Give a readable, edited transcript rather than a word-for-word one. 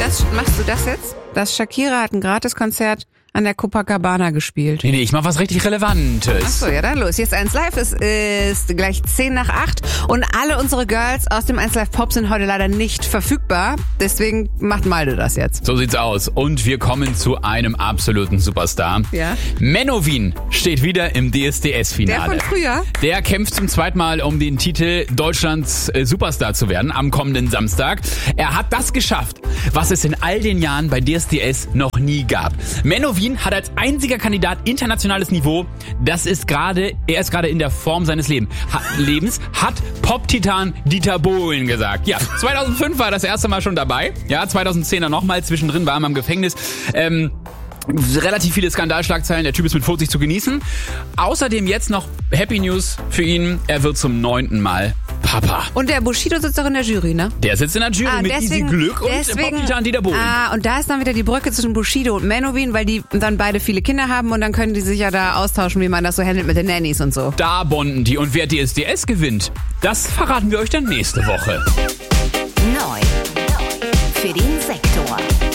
Machst du das jetzt? Das Shakira hat ein Gratiskonzert an der Copacabana gespielt. Nee, ich mach was richtig Relevantes. Achso, ja, dann los. Jetzt 1 Live. Es ist gleich 7:50 und alle unsere Girls aus dem 1 Live Pop sind heute leider nicht verfügbar. Deswegen macht Malte das jetzt. So sieht's aus. Und wir kommen zu einem absoluten Superstar. Ja. Menowin steht wieder im DSDS-Finale. Der von früher? Der kämpft zum zweiten Mal um den Titel Deutschlands Superstar zu werden am kommenden Samstag. Er hat das geschafft, was es in all den Jahren bei DSDS noch nie gab. Menowin hat als einziger Kandidat internationales Niveau. Er ist gerade in der Form seines Lebens, hat Pop-Titan Dieter Bohlen gesagt. Ja, 2005 war er das erste Mal schon dabei. Ja, 2010er nochmal. Zwischendrin war er im Gefängnis. Relativ viele Skandalschlagzeilen. Der Typ ist mit 40 zu genießen. Außerdem jetzt noch Happy News für ihn. Er wird zum 9. Mal Papa. Und der Bushido sitzt auch in der Jury, ne? Der sitzt in der Jury mit Easy Glück und Pop-Titan Dieter Bohlen. Und da ist dann wieder die Brücke zwischen Bushido und Menowin, weil die dann beide viele Kinder haben und dann können die sich ja da austauschen, wie man das so handelt mit den Nannies und so. Da bonden die. Und wer DSDS gewinnt, das verraten wir euch dann nächste Woche. Neu für den Sektor.